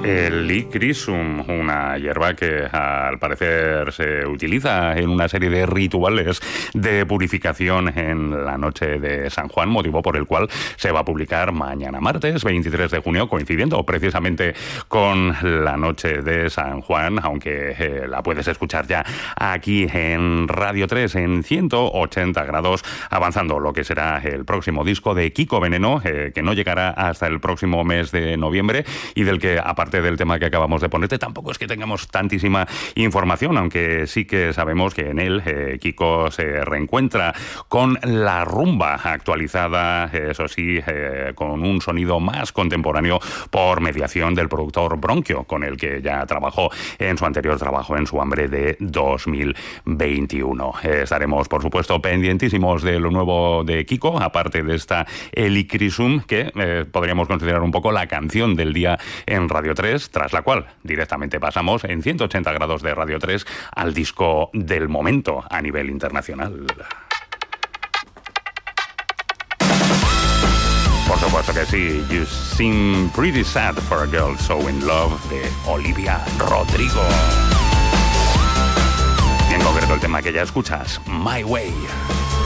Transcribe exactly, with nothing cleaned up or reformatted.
El licrisum, una hierba que al parecer se utiliza en una serie de rituales de purificación en la noche de San Juan, motivo por el cual se va a publicar mañana martes veintitrés de junio, coincidiendo precisamente con la noche de San Juan, aunque eh, la puedes escuchar ya aquí en Radio tres en ciento ochenta grados, avanzando lo que será el próximo disco de Kiko Veneno, eh, que no llegará hasta el próximo mes de noviembre y del que, aparte del tema que acabamos de ponerte, tampoco es que tengamos tantísima información, aunque sí que sabemos que en él eh, Kiko se reencuentra con la rumba actualizada, eso sí, eh, con un sonido más contemporáneo por mediación del productor Bronquio, con el que ya trabajó en su anterior trabajo en Su Hambre de dos mil veintiuno. Eh, estaremos, por supuesto, pendientísimos de lo nuevo de Kiko, aparte de esta Helicrisum, que eh, podríamos considerar un poco la canción del día en Radio tres, tras la cual directamente pasamos en ciento ochenta grados de Radio tres al disco del momento a nivel internacional. Por supuesto que sí, You Seem Pretty Sad for a Girl So In Love, de Olivia Rodrigo. Y en concreto el tema que ya escuchas, My Way.